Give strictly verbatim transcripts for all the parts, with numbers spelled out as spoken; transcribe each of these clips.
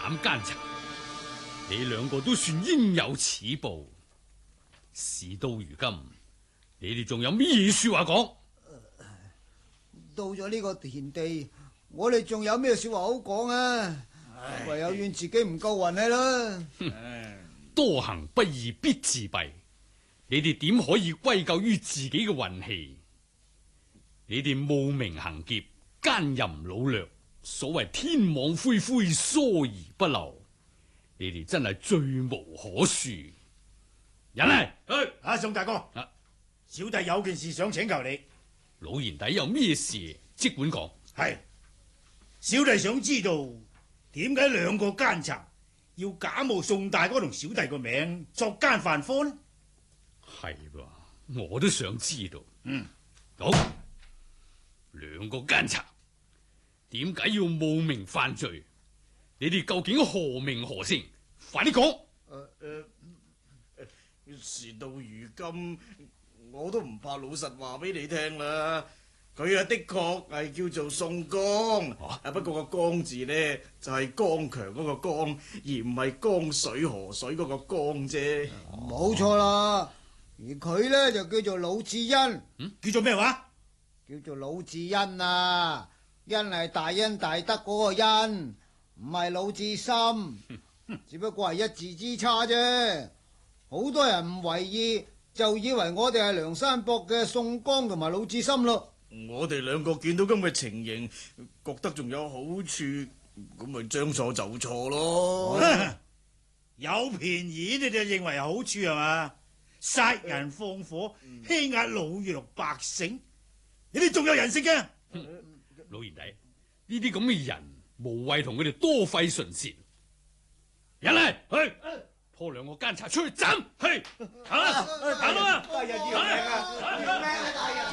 斬奸賊，你兩個都算應有此報。事到如今，你哋仲有咩嘢說話講？ 到咗呢個田地，我哋仲有咩說話好講啊？唯有怨自己唔夠運氣啦。 多行不義必自斃，你哋點可以歸咎於自己嘅運氣？你哋慕名行劫，奸淫擄掠，所謂天網恢恢，疏而不漏，你哋真係罪無可恕。人嚟，去啊，宋大哥， 啊， 小弟有件事想請求你。 老賢弟有咩事即管講。 係，小弟想知道點解兩個奸賊要假冒宋大哥同小弟個名作奸犯科呢？ 係噃，我都想知道。 嗯， 好，兩個奸賊點解要冒名犯罪？你哋究竟何名何姓？快啲講。 誒誒誒，事到如今，我都唔怕老實話俾你聽啦。佢啊的確係叫做宋江，啊不過個江字呢，就係剛強嗰個江，而唔係江水河水嗰個江啫。 冇錯啦，而佢呢，就叫做魯智恩。 嗯，叫做咩話？ 叫做魯智恩啊，恩係大恩大德嗰個恩，唔係魯智深，只不過係一字之差啫。好多人唔為意，就以為我哋係梁山泊嘅宋江同埋魯智深咯。 我哋兩個見到咁嘅情形，覺得仲有好處，咁咪將錯就錯咯。 有便宜你就認為有好處係嘛？殺人放火，欺壓老弱百姓，你哋仲有人性嘅？ 老賢弟，呢啲咁嘅人，無謂同佢哋多費唇舌。人嚟，去拖兩個奸賊出去斬，去行啦，行啦， 大人要命啊！要命啊！大人。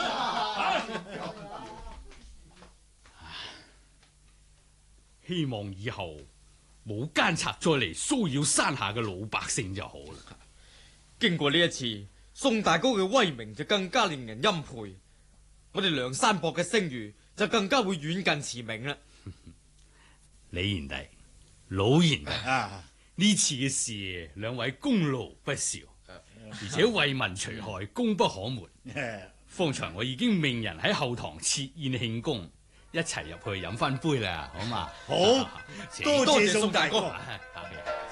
希望以後冇奸賊再嚟騷擾山下嘅老百姓就好啦。 經過呢一次，宋大哥嘅威名就更加令人欽佩，我哋梁山泊嘅聲譽就更加會遠近馳名啦。 李賢弟、老賢弟， 啊， 呢次嘅事，兩位功勞不少，而且為民除害，功不可沒。方才我已經命人喺後堂設宴慶功，一齊入去飲翻杯啦，好嘛？ 好， 請多謝宋大哥。 客氣